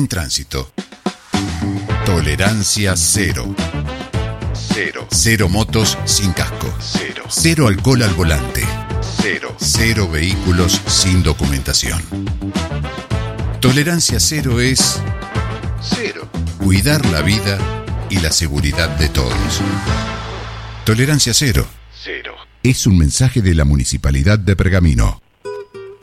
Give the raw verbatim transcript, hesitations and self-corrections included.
En tránsito. Tolerancia cero. Cero. Cero motos sin casco. Cero. Cero alcohol al volante. Cero. Cero vehículos sin documentación. Tolerancia cero es... Cero. Cuidar la vida y la seguridad de todos. Tolerancia cero. Cero. Es un mensaje de la Municipalidad de Pergamino.